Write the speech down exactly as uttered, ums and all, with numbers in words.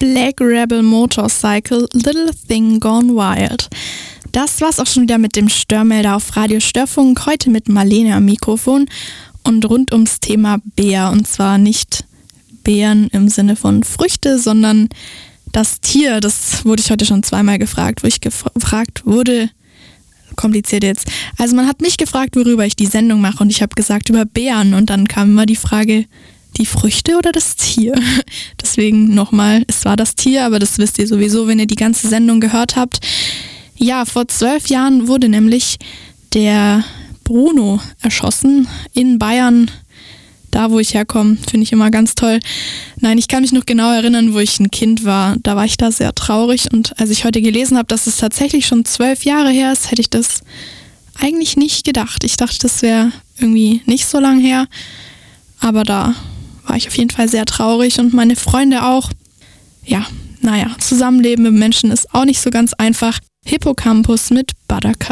Black Rebel Motorcycle, Little Thing Gone Wild. Das war's auch schon wieder mit dem Störmelder auf Radio Störfunk, heute mit Marlene am Mikrofon und rund ums Thema Bär. Und zwar nicht Beeren im Sinne von Früchte, sondern das Tier. Das wurde ich heute schon zweimal gefragt, wo ich gefragt wurde, kompliziert jetzt. Also man hat mich gefragt, worüber ich die Sendung mache und ich habe gesagt, über Beeren. Und dann kam immer die Frage, die Früchte oder das Tier? Deswegen nochmal, es war das Tier, aber das wisst ihr sowieso, wenn ihr die ganze Sendung gehört habt. Ja, vor zwölf Jahren wurde nämlich der Bruno erschossen in Bayern. Da, wo ich herkomme, finde ich immer ganz toll. Nein, ich kann mich noch genau erinnern, wo ich ein Kind war. Da war ich da sehr traurig. Und als ich heute gelesen habe, dass es tatsächlich schon zwölf Jahre her ist, hätte ich das eigentlich nicht gedacht. Ich dachte, das wäre irgendwie nicht so lang her. Aber da war ich auf jeden Fall sehr traurig und meine Freunde auch. Ja, naja, Zusammenleben mit Menschen ist auch nicht so ganz einfach. Hippocampus mit Buttercup.